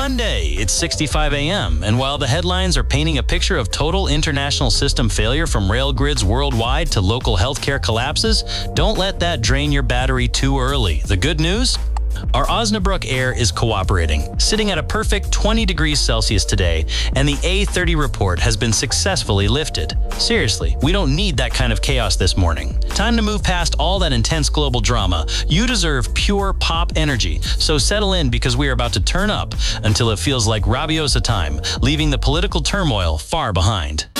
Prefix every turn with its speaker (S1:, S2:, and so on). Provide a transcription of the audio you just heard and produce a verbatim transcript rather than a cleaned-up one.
S1: Monday, it's sixty-five a m, and while the headlines are painting a picture of total international system failure from rail grids worldwide to local healthcare collapses, don't let that drain your battery too early. The good news? Our Osnabrück air is cooperating, sitting at a perfect twenty degrees Celsius today, and the A thirty report has been successfully lifted. Seriously, we don't need that kind of chaos this morning. Time to move past all that intense global drama. You deserve pure pop energy, so settle in because we are about to turn up until it feels like Rabiosa time, leaving the political turmoil far behind.